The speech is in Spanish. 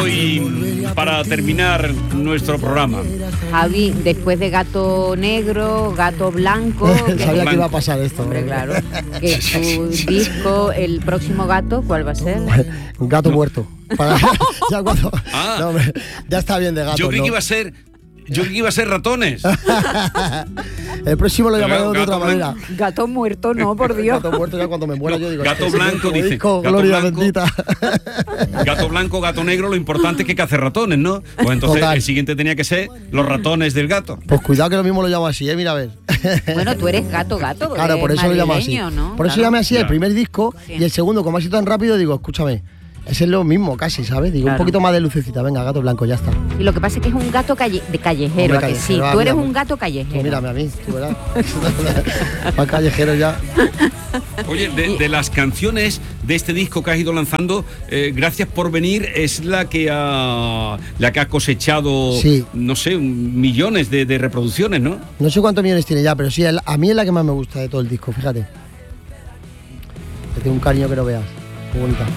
y para terminar nuestro programa? Javi, después de Gato Negro, Gato Blanco... Sabía que iba a pasar esto. Hombre, claro. Que tu disco, el próximo Gato, ¿cuál va a ser? Un gato muerto. Ya cuando... No, hombre, ya está bien de gato. Yo creí que iba a ser... Yo creí que iba a ser ratones. El próximo lo llamaré de otra manera. Gato muerto, no, por Dios. Gato muerto ya cuando me muera yo digo... Gato blanco, dice. Gato Gloria blanco, bendita. Gato blanco, gato negro, lo importante es que cace ratones, ¿no? Pues entonces el siguiente tenía que ser los ratones del gato. Pues cuidado que lo mismo lo llamo así, mira a ver. Bueno, tú eres gato. Claro, por eso lo llamo así. ¿No? Por eso llamé así el primer disco y el segundo, como ha sido tan rápido, digo, escúchame. Es lo mismo casi, ¿sabes? Digo, un poquito más de lucecita. Venga, gato blanco, ya está. Y lo que pasa es que es un gato de callejero. Hombre, que sí, tú eres un gato callejero. Tú mírame a mí, tú verás. Más callejero ya. Oye, de las canciones de este disco que has ido lanzando, Gracias por venir es la que ha cosechado, no sé, millones de reproducciones, ¿no? No sé cuántos millones tiene ya, pero sí, a mí es la que más me gusta de todo el disco, fíjate. Que tengo un cariño que no veas. Muy bonita.